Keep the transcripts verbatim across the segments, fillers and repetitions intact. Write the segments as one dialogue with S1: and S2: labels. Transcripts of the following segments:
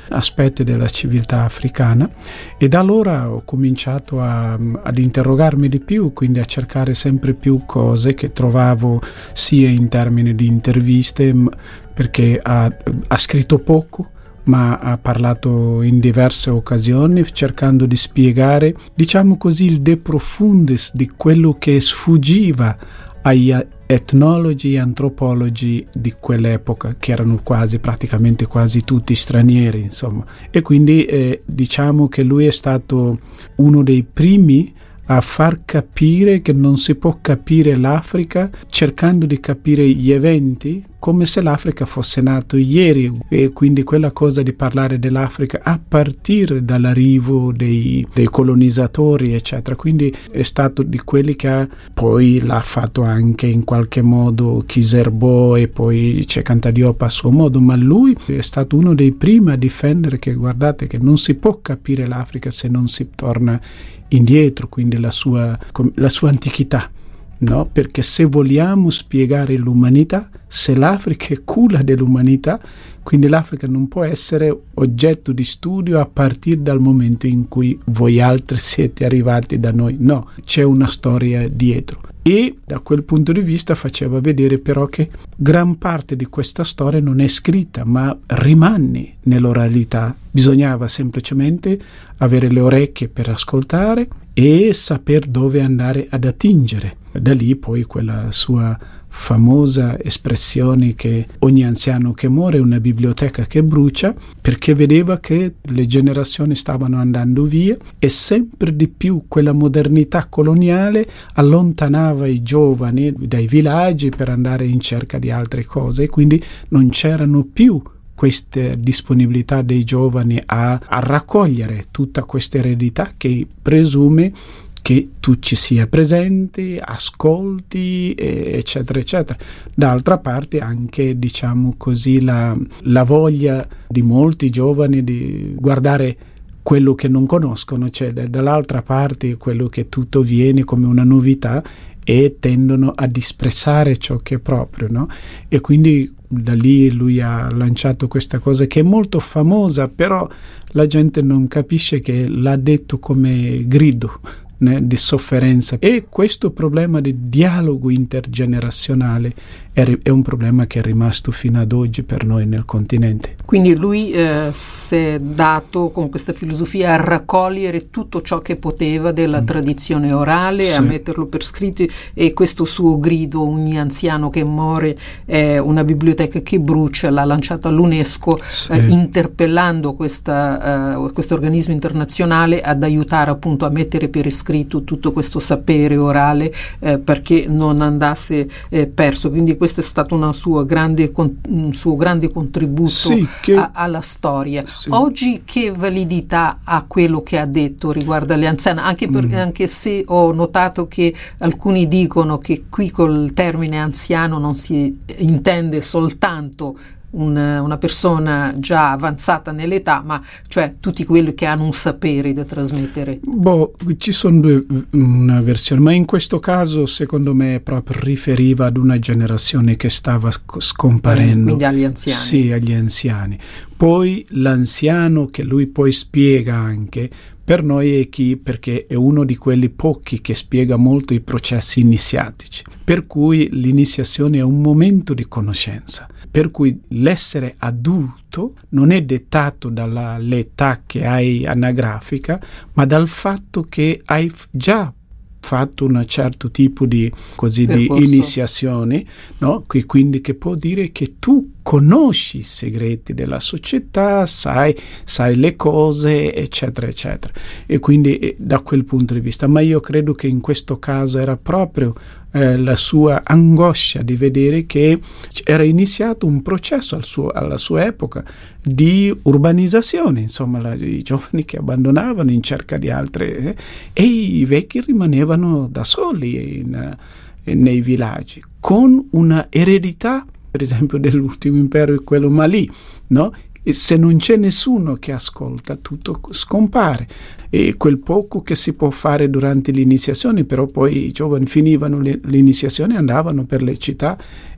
S1: aspetti della civiltà africana, e da allora ho cominciato a, ad interrogarmi di più, quindi a cercare sempre più cose che trovavo sia in termini di interviste, perché ha, ha scritto poco, ma ha parlato in diverse occasioni cercando di spiegare, diciamo così, il de profundis di quello che sfuggiva agli etnologi e antropologi di quell'epoca, che erano quasi, praticamente quasi tutti stranieri, insomma. E quindi eh, diciamo che lui è stato uno dei primi a far capire che non si può capire l'Africa cercando di capire gli eventi come se l'Africa fosse nato ieri, e quindi quella cosa di parlare dell'Africa a partire dall'arrivo dei, dei colonizzatori eccetera. Quindi è stato di quelli che ha, poi l'ha fatto anche in qualche modo Kizerbo e poi Tchekanta Diop a suo modo, ma lui è stato uno dei primi a difendere che guardate che non si può capire l'Africa se non si torna indietro, quindi la sua, la sua antichità, no? Perché se vogliamo spiegare l'umanità, se l'Africa è culla dell'umanità, quindi l'Africa non può essere oggetto di studio a partire dal momento in cui voi altri siete arrivati da noi, no, c'è una storia dietro. E da quel punto di vista faceva vedere però che gran parte di questa storia non è scritta, ma rimane nell'oralità. Bisognava semplicemente avere le orecchie per ascoltare e saper dove andare ad attingere. Da lì poi quella sua famosa espressione che ogni anziano che muore è una biblioteca che brucia, perché vedeva che le generazioni stavano andando via e sempre di più quella modernità coloniale allontanava i giovani dai villaggi per andare in cerca di altre cose, e quindi non c'erano più questa disponibilità dei giovani a, a raccogliere tutta questa eredità che presume che tu ci sia presente, ascolti, eccetera, eccetera. D'altra parte anche, diciamo così, la, la voglia di molti giovani di guardare quello che non conoscono, cioè dall'altra parte quello che tutto viene come una novità e tendono a disprezzare ciò che è proprio, no? E quindi da lì lui ha lanciato questa cosa che è molto famosa, però la gente non capisce che l'ha detto come grido, né, di sofferenza. E questo problema di dialogo intergenerazionale è, è un problema che è rimasto fino ad oggi per noi nel continente.
S2: Quindi lui eh, si è dato con questa filosofia a raccogliere tutto ciò che poteva della mm. tradizione orale, sì. a metterlo per scritto, e questo suo grido, ogni anziano che muore è una biblioteca che brucia, l'ha lanciato all'UNESCO, sì. eh, interpellando questa, uh, questo organismo internazionale ad aiutare appunto a mettere per iscritto tutto questo sapere orale eh, perché non andasse eh, perso. Quindi questo è stato una sua grande, con, un suo grande contributo, sì, che, a, alla storia. Sì. Oggi che validità ha quello che ha detto riguardo alle anziane? Anche, per, mm. anche se ho notato che alcuni dicono che qui col termine anziano non si intende soltanto Una, una persona già avanzata nell'età, ma cioè tutti quelli che hanno un sapere da trasmettere.
S1: Boh, ci sono due una versione, ma in questo caso secondo me proprio riferiva ad una generazione che stava scomparendo.
S2: Quindi agli anziani.
S1: Sì, agli anziani. Poi l'anziano che lui poi spiega anche, per noi è chi, perché è uno di quelli pochi che spiega molto i processi iniziatici, per cui l'iniziazione è un momento di conoscenza, per cui l'essere adulto non è dettato dall'età che hai anagrafica, ma dal fatto che hai già fatto un certo tipo di, così, di iniziazione, no? Quindi che può dire che tu conosci i segreti della società, sai, sai le cose, eccetera, eccetera. E quindi eh, da quel punto di vista, ma io credo che in questo caso era proprio eh, la sua angoscia di vedere che era iniziato un processo al suo, alla sua epoca di urbanizzazione, insomma, la, i giovani che abbandonavano in cerca di altre eh, e i vecchi rimanevano da soli in, in, nei villaggi, con una eredità, per esempio dell'ultimo impero è quello Mali, no? E se non c'è nessuno che ascolta, tutto scompare. E quel poco che si può fare durante l'iniziazione, però poi i giovani finivano le, l'iniziazione e andavano per le città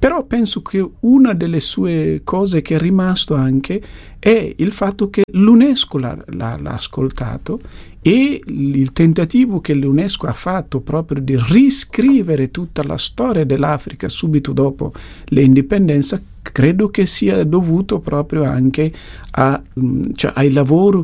S1: Però penso che una delle sue cose che è rimasto anche è il fatto che l'UNESCO l'ha, l'ha, l'ha ascoltato, e il tentativo che l'UNESCO ha fatto proprio di riscrivere tutta la storia dell'Africa subito dopo l'indipendenza, credo che sia dovuto proprio anche a, cioè, ai lavori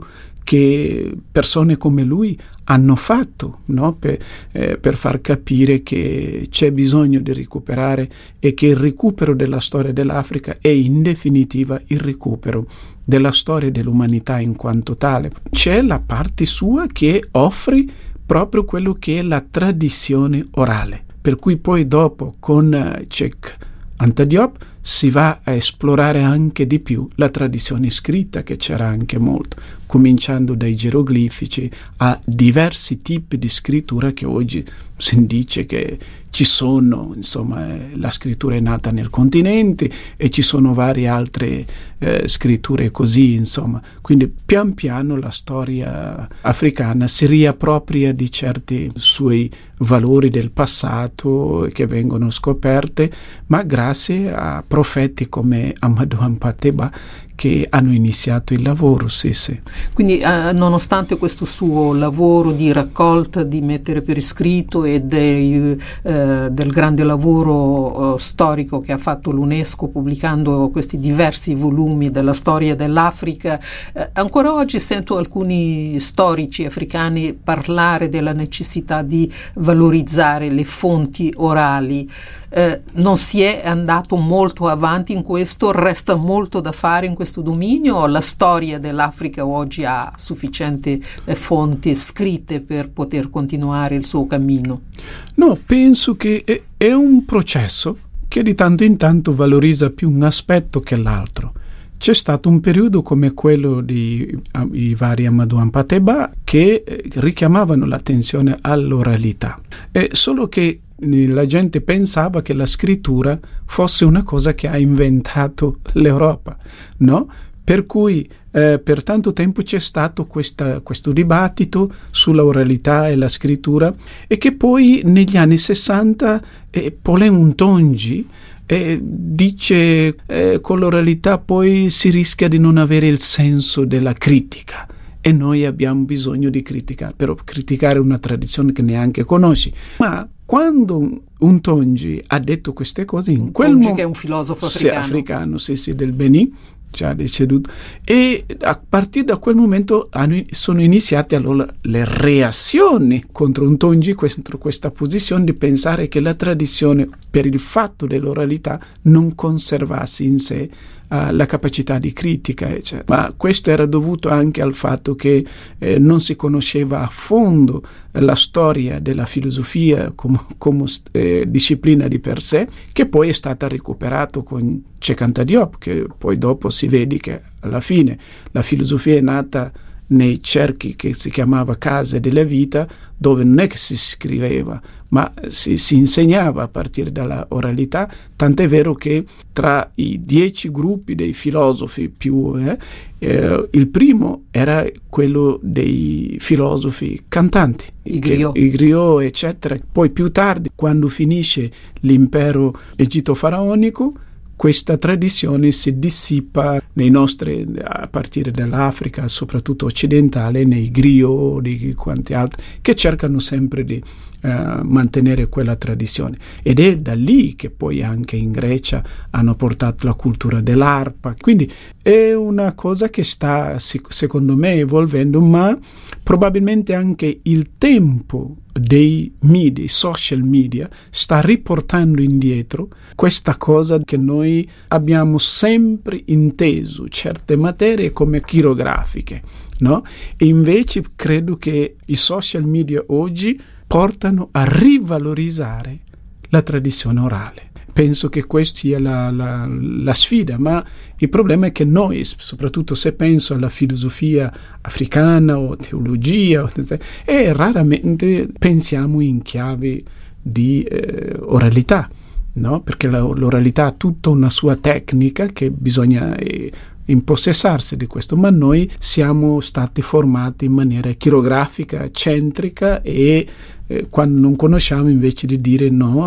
S1: che persone come lui hanno fatto, no? per, eh, per far capire che c'è bisogno di recuperare, e che il recupero della storia dell'Africa è in definitiva il recupero della storia dell'umanità in quanto tale. C'è la parte sua che offre proprio quello che è la tradizione orale, per cui poi dopo con Cheikh Anta Diop si va a esplorare anche di più la tradizione scritta, che c'era anche molto, cominciando dai geroglifici a diversi tipi di scrittura che oggi si dice che ci sono, insomma, la scrittura è nata nel continente e ci sono varie altre eh, scritture così, insomma. Quindi pian piano la storia africana si riappropria di certi suoi valori del passato che vengono scoperte, ma grazie a profeti come Amadou Hampâté-Bâ che hanno iniziato il lavoro, sì, sì.
S2: Quindi eh, nonostante questo suo lavoro di raccolta, di mettere per iscritto, e dei, eh, del grande lavoro eh, storico che ha fatto l'UNESCO pubblicando questi diversi volumi della storia dell'Africa, eh, ancora oggi sento alcuni storici africani parlare della necessità di valorizzare le fonti orali. Eh, non si è andato molto avanti in questo, resta molto da fare in questo dominio, o la storia dell'Africa oggi ha sufficienti eh, fonti scritte per poter continuare il suo cammino?
S1: No, penso che è, è un processo che di tanto in tanto valorizza più un aspetto che l'altro. C'è stato un periodo come quello di uh, i vari Amadou Hampâté-Bâ che eh, richiamavano l'attenzione all'oralità, eh, solo che la gente pensava che la scrittura fosse una cosa che ha inventato l'Europa, no? Per cui eh, per tanto tempo c'è stato questa, questo dibattito sulla oralità e la scrittura, e che poi negli anni sessanta eh, Paulin Ntongi eh, dice eh, con l'oralità poi si rischia di non avere il senso della critica. E noi abbiamo bisogno di criticare, però criticare una tradizione che neanche conosci. Ma quando Ntongi ha detto queste cose, in quel momento,
S2: che è un filosofo africano,
S1: sì, africano, sì, sì, del Benin, già deceduto, e a partire da quel momento hanno, sono iniziate allora le reazioni contro Ntongi, contro questa posizione di pensare che la tradizione, per il fatto dell'oralità, non conservasse in sé Uh, la capacità di critica, eccetera. Ma questo era dovuto anche al fatto che eh, non si conosceva a fondo eh, la storia della filosofia come, come eh, disciplina di per sé, che poi è stata recuperata con Cheikh Anta Diop, che poi dopo si vede che alla fine la filosofia è nata nei cerchi che si chiamava case della vita, dove non è che si scriveva, ma si, si insegnava a partire dalla oralità, tant'è vero che tra i dieci gruppi dei filosofi più eh, eh, il primo era quello dei filosofi cantanti,
S2: i griot.
S1: i griot, eccetera. Poi più tardi, quando finisce l'impero egitto-faraonico, questa tradizione si dissipa nei nostri, a partire dall'Africa, soprattutto occidentale, nei griot, di quanti altri, che cercano sempre di uh, mantenere quella tradizione. Ed è da lì che poi anche in Grecia hanno portato la cultura dell'arpa. Quindi è una cosa che sta, secondo me, evolvendo, ma probabilmente anche il tempo dei media, i social media, sta riportando indietro questa cosa che noi abbiamo sempre inteso certe materie come chirografiche, no? E invece credo che i social media oggi portano a rivalorizzare la tradizione orale. Penso che questa sia la, la, la sfida, ma il problema è che noi, soprattutto se penso alla filosofia africana o teologia, e raramente pensiamo in chiave di eh, oralità, no? Perché la, l'oralità ha tutta una sua tecnica che bisogna eh, impossessarsi di questo, ma noi siamo stati formati in maniera chirografica, centrica, e eh, quando non conosciamo, invece di dire no,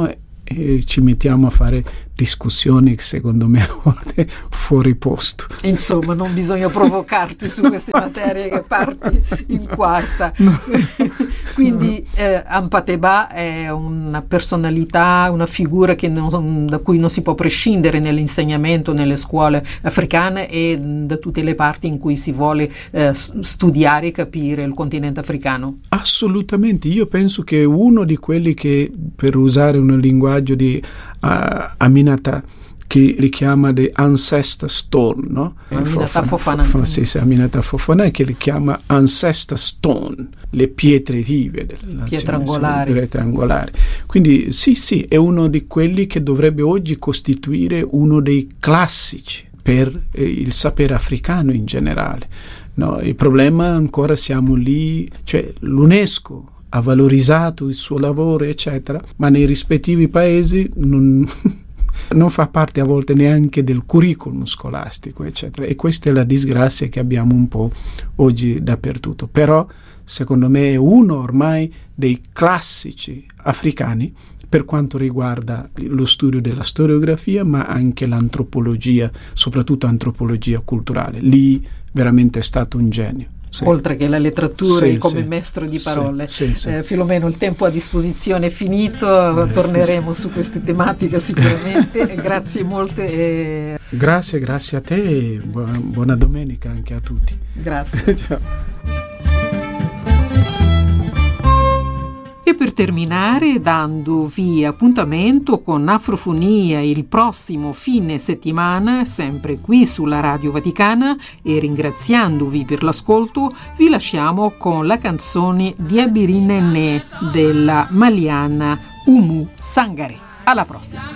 S1: e ci mettiamo a fare discussioni che secondo me a volte fuori posto.
S2: Insomma, non bisogna provocarti su queste materie che parti in quarta. No. Quindi eh, Ampateba è una personalità, una figura che non, da cui non si può prescindere nell'insegnamento nelle scuole africane e da tutte le parti in cui si vuole eh, studiare e capire il continente africano.
S1: Assolutamente, io penso che uno di quelli che, per usare un linguaggio di uh, Aminata, che li chiama the Ancestor Stone, no?
S2: Aminata Fofana.
S1: Fofana sì, sì, Aminata Fofana, che li chiama Ancestor Stone, le pietre vive della
S2: pietre angolari.
S1: Pietre angolari. Quindi sì, sì, è uno di quelli che dovrebbe oggi costituire uno dei classici per eh, il sapere africano in generale. No, il problema ancora siamo lì, cioè l'UNESCO ha valorizzato il suo lavoro, eccetera, ma nei rispettivi paesi non, non fa parte a volte neanche del curriculum scolastico, eccetera. E questa è la disgrazia che abbiamo un po' oggi dappertutto. Però, secondo me, è uno ormai dei classici africani per quanto riguarda lo studio della storiografia, ma anche l'antropologia, soprattutto antropologia culturale. Lì veramente è stato un genio. Sì.
S2: Oltre che la letteratura
S1: sì,
S2: e come
S1: sì,
S2: maestro di parole.
S1: Sì, sì, sì.
S2: Eh, Filomeno, il tempo a disposizione è finito, eh, torneremo sì. su queste tematiche sicuramente. Grazie molte. E...
S1: Grazie, grazie a te e buona, buona domenica anche a tutti.
S2: Grazie.
S1: Ciao.
S2: E per terminare, dandovi appuntamento con Afrofonia il prossimo fine settimana, sempre qui sulla Radio Vaticana, e ringraziandovi per l'ascolto, vi lasciamo con la canzone Diabiri Nene della maliana Umu Sangare. Alla prossima!